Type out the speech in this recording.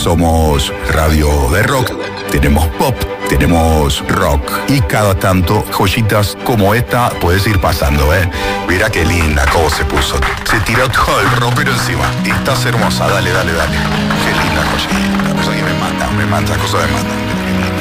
somos radio de rock, tenemos pop, tenemos rock y cada tanto joyitas como esta puedes ir pasando, ¿eh? Mira qué linda cómo se puso. Se tiró todo el rockero encima. Estás hermosa, dale. Qué linda joyita. Cosa que me mata, cosas me matan.